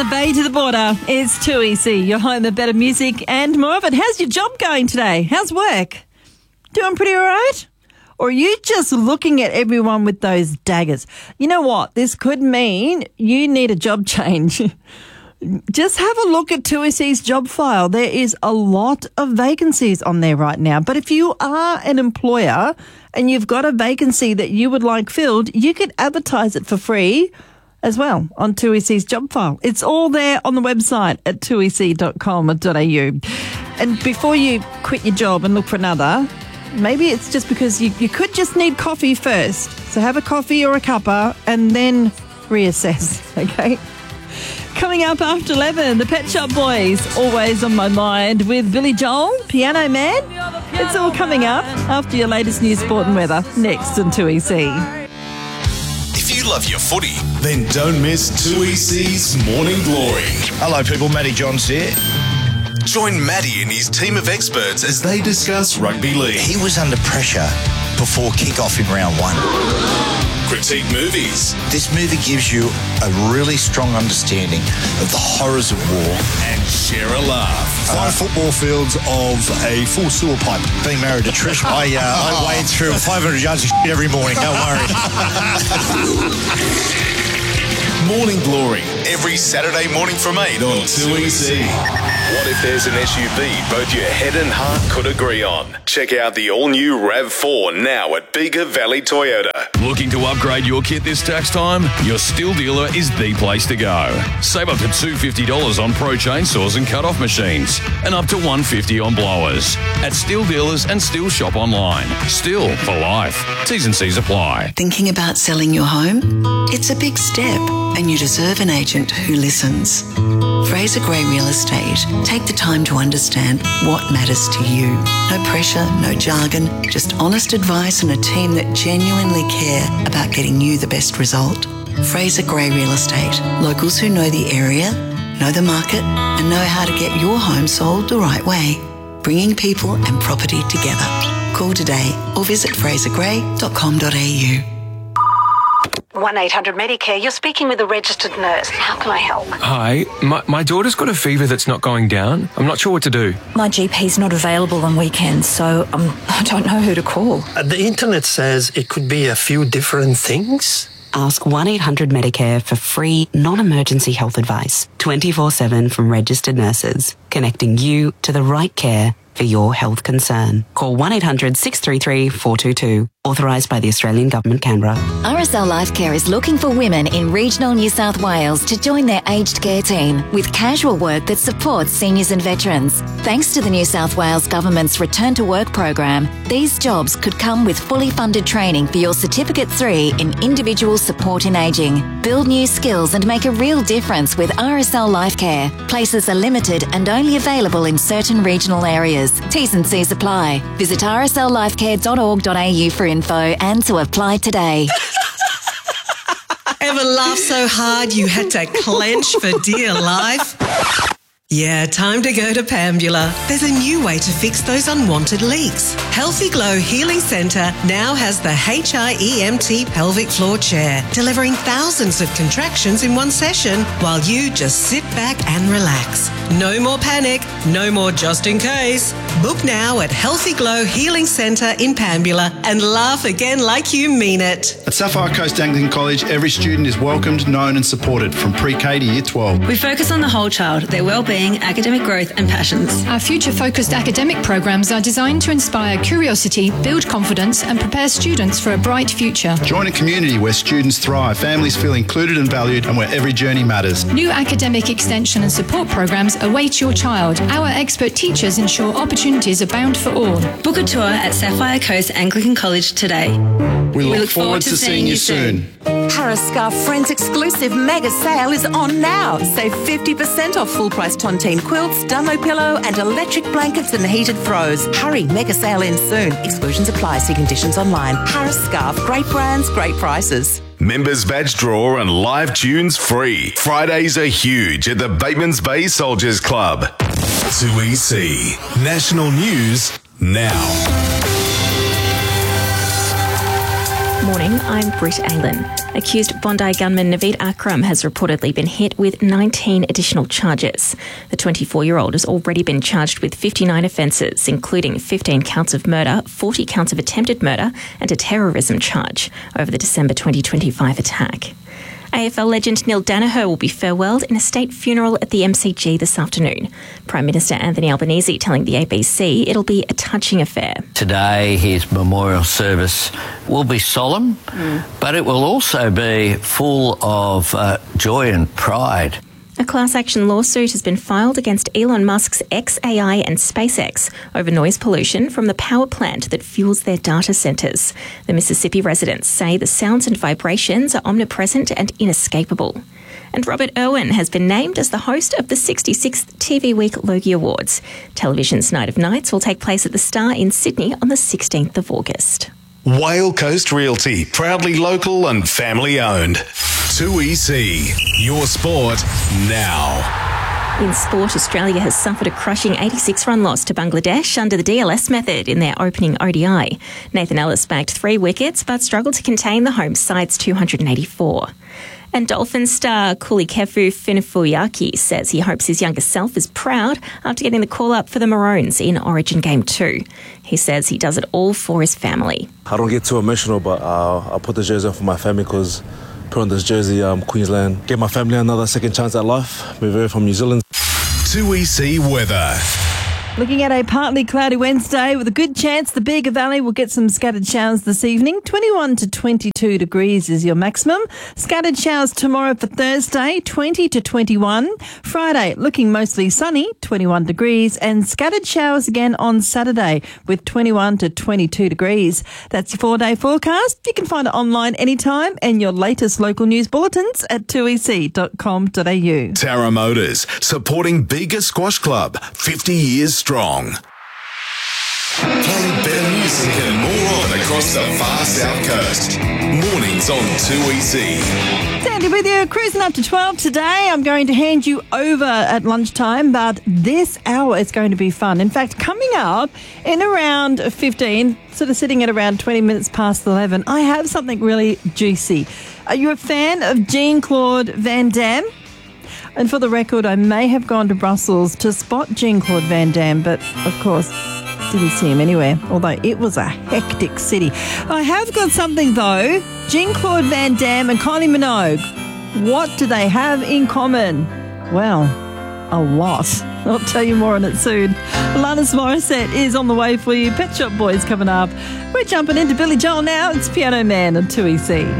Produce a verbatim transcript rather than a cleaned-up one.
the bay to the border, it's two E C, your home of better music and more of it. How's your job going today? How's work? Doing pretty all right? Or are you just looking at everyone with those daggers? You know what? This could mean you need a job change. Just have a look at two E C's job file. There is a lot of vacancies on there right now. But if you are an employer and you've got a vacancy that you would like filled, you could advertise it for free as well on two E C's job file. It's all there on the website at two e c dot com dot a u. And before you quit your job and look for another, maybe it's just because you, you could just need coffee first. So have a coffee or a cuppa and then reassess, okay? Coming up after eleven, the Pet Shop Boys, always on my mind with Billy Joel, Piano Man. It's all coming up after your latest news, sport and weather, next on two E C. If you love your footy, then don't miss two E C's Morning Glory. Hello people, Matty Johns here. Join Matty and his team of experts as they discuss rugby league. He was under pressure before kick-off in round one. Critique movies. This movie gives you a really strong understanding of the horrors of war. And share a laugh. Five football fields of a full sewer pipe. Being married to Trish, I, uh, I wade through five hundred yards of shit every morning, don't worry. Morning Glory, every Saturday morning from eight on two E C. What if there's an S U V both your head and heart could agree on? Check out the all-new RAV four now at Beaker Valley Toyota. Looking to upgrade your kit this tax time? Your Stihl dealer is the place to go. Save up to two hundred fifty dollars on pro chainsaws and cut-off machines and up to one hundred fifty dollars on blowers. At Stihl dealers and Stihl shop online. Stihl for life. T's and C's apply. Thinking about selling your home? It's a big step and you deserve an agent who listens. Fraser Gray Real Estate take the time to understand what matters to you. No pressure, no jargon, just honest advice and a team that genuinely care about getting you the best result. Fraser Gray Real Estate. Locals who know the area, know the market and know how to get your home sold the right way. Bringing people and property together. Call today or visit fraser gray dot com dot a u. one eight hundred Medicare, you're speaking with a registered nurse. How can I help? Hi, my, my daughter's got a fever that's not going down. I'm not sure what to do. My G P's not available on weekends, so um, I don't know who to call. Uh, the internet says it could be a few different things. Ask one eight hundred Medicare for free, non-emergency health advice, twenty-four seven from registered nurses, connecting you to the right care for your health concern. Call one eight hundred six three three four two two. Authorised by the Australian Government, Canberra. R S L Life Care is looking for women in regional New South Wales to join their aged care team with casual work that supports seniors and veterans. Thanks to the New South Wales Government's Return to Work program, these jobs could come with fully funded training for your Certificate three in Individual Support in Ageing. Build new skills and make a real difference with R S L Life Care. Places are limited and only available in certain regional areas. T's and C's apply. Visit r s l life care dot org dot a u for info and to apply today. Ever laughed so hard you had to clench for dear life? Yeah, time to go to Pambula. There's a new way to fix those unwanted leaks. Healthy Glow Healing Centre now has the H I E M T pelvic floor chair, delivering thousands of contractions in one session while you just sit back and relax. No more panic, no more just in case. Book now at Healthy Glow Healing Centre in Pambula and laugh again like you mean it. At Sapphire Coast Anglican College, every student is welcomed, known and supported from pre-K to year twelve. We focus on the whole child, their wellbeing, academic growth and passions. Our future-focused academic programs are designed to inspire curiosity, build confidence and prepare students for a bright future. Join a community where students thrive, families feel included and valued and where every journey matters. New academic extension and support programs await your child. Our expert teachers ensure opportunities abound for all. Book a tour at Sapphire Coast Anglican College today. We look, we look forward, forward to, to seeing you soon. Parascarf Friends exclusive mega sale is on now. Save fifty percent off full price tontine quilts, Dunlow pillow and electric blankets and heated throws. Hurry, mega sale ends soon. Exclusions apply. See conditions online. Parascarf, great brands, great prices. Members badge draw and live tunes free. Fridays are huge at the Batemans Bay Soldiers Club. two E C National News now. Morning, I'm Britt Aylan. Accused Bondi gunman Naveed Akram has reportedly been hit with nineteen additional charges. The twenty-four-year-old has already been charged with fifty-nine offences, including fifteen counts of murder, forty counts of attempted murder and a terrorism charge over the December twenty twenty-five attack. A F L legend Neil Danaher will be farewelled in a state funeral at the M C G this afternoon. Prime Minister Anthony Albanese telling the A B C it'll be a touching affair. Today, his memorial service will be solemn, mm. but it will also be full of uh, joy and pride. A class action lawsuit has been filed against Elon Musk's xA I and SpaceX over noise pollution from the power plant that fuels their data centres. The Mississippi residents say the sounds and vibrations are omnipresent and inescapable. And Robert Irwin has been named as the host of the sixty-sixth T V Week Logie Awards. Television's Night of Nights will take place at the Star in Sydney on the sixteenth of August. Whale Coast Realty, proudly local and family owned. two E C, your sport now. In sport, Australia has suffered a crushing eighty-six run loss to Bangladesh under the D L S method in their opening O D I. Nathan Ellis bagged three wickets but struggled to contain the home side's two hundred eighty-four. And Dolphins star Kulikefu Finifuyaki says he hopes his younger self is proud after getting the call-up for the Maroons in Origin Game two. He says he does it all for his family. I don't get too emotional, but uh, I'll put the jersey on for my family because put on this jersey, um, Queensland, give my family another second chance at life. We're very from New Zealand. two E C weather. Looking at a partly cloudy Wednesday with a good chance the Bega Valley will get some scattered showers this evening. twenty-one to twenty-two degrees is your maximum. Scattered showers tomorrow for Thursday, twenty to twenty-one. Friday, looking mostly sunny, twenty-one degrees. And scattered showers again on Saturday with twenty-one to twenty-two degrees. That's your four-day forecast. You can find it online anytime and your latest local news bulletins at two e c dot com dot a u. Tara Motors, supporting Bega Squash Club, fifty years strong. Playing better music and more on across the far south coast. Mornings on two E C. Sandy with you, cruising up to twelve today. I'm going to hand you over at lunchtime, but this hour is going to be fun. In fact, coming up in around fifteen, sort of sitting at around twenty minutes past eleven, I have something really juicy. Are you a fan of Jean-Claude Van Damme? And for the record, I may have gone to Brussels to spot Jean-Claude Van Damme, but of course, didn't see him anywhere, although it was a hectic city. I have got something though. Jean-Claude Van Damme and Kylie Minogue. What do they have in common? Well, a lot. I'll tell you more on it soon. Alanis Morissette is on the way for you. Pet Shop Boys coming up. We're jumping into Billy Joel now. It's Piano Man on two E C.